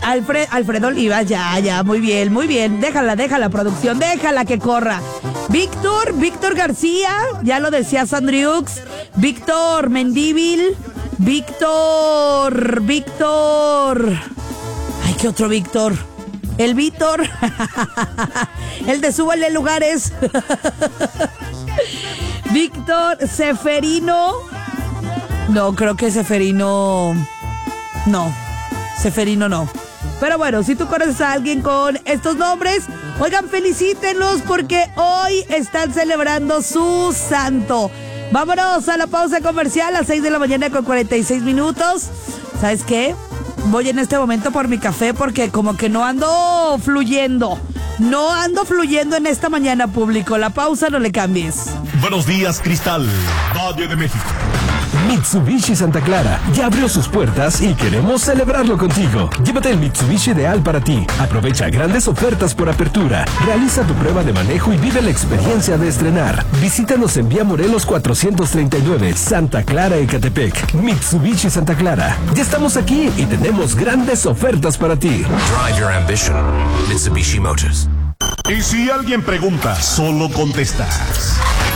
Alfredo Olivas, ya, muy bien. Déjala, producción, déjala que corra. Víctor García, ya lo decía Sandriux. Víctor Mendívil. Víctor. Ay, ¿qué otro Víctor? El Víctor. El de Súbale Lugares. Víctor Seferino. No, creo que Seferino no. Pero bueno, si tú conoces a alguien con estos nombres, oigan, felicítenlos porque hoy están celebrando su santo. Vámonos a la pausa comercial a 6 de la mañana con 46 minutos. ¿Sabes qué? Voy en este momento por mi café porque como que no ando fluyendo en esta mañana, público. La pausa, no le cambies. Buenos días, Cristal, Valle de México. Mitsubishi Santa Clara ya abrió sus puertas y queremos celebrarlo contigo. Llévate el Mitsubishi ideal para ti. Aprovecha grandes ofertas por apertura. Realiza tu prueba de manejo y vive la experiencia de estrenar. Visítanos en Vía Morelos 439, Santa Clara, Ecatepec. Mitsubishi Santa Clara. Ya estamos aquí y tenemos grandes ofertas para ti. Drive your ambition. Mitsubishi Motors. Y si alguien pregunta, solo contestas